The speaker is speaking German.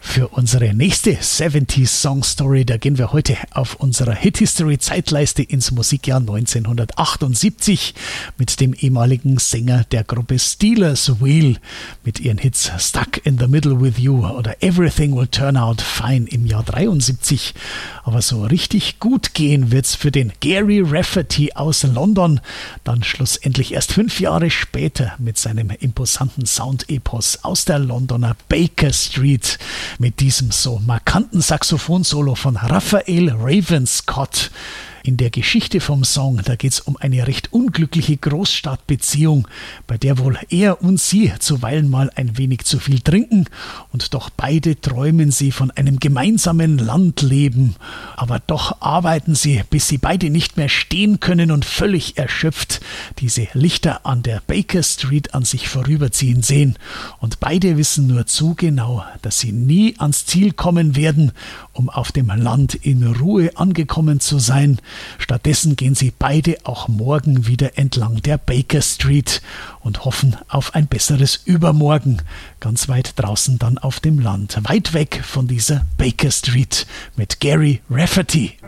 Für unsere nächste 70s Song Story, da gehen wir heute auf unserer Hit History Zeitleiste ins Musikjahr 1978 mit dem ehemaligen Sänger der Gruppe Stealers Wheel mit ihren Hits Stuck in the Middle with You oder Everything Will Turn Out Fine im Jahr 73. Aber so richtig gut gehen wird's für den Gary Rafferty aus London, dann schlussendlich erst 5 Jahre später mit seinem imposanten Sound-Epos aus der Londoner Baker Street. Mit diesem so markanten Saxophon-Solo von Raphael Ravenscott. In der Geschichte vom Song, da geht es um eine recht unglückliche Großstadtbeziehung, bei der wohl er und sie zuweilen mal ein wenig zu viel trinken und doch beide träumen sie von einem gemeinsamen Landleben. Aber doch arbeiten sie, bis sie beide nicht mehr stehen können und völlig erschöpft diese Lichter an der Baker Street an sich vorüberziehen sehen. Und beide wissen nur zu genau, dass sie nie ans Ziel kommen werden, um auf dem Land in Ruhe angekommen zu sein. Stattdessen gehen sie beide auch morgen wieder entlang der Baker Street und hoffen auf ein besseres Übermorgen, ganz weit draußen dann auf dem Land, weit weg von dieser Baker Street mit Gary Rafferty.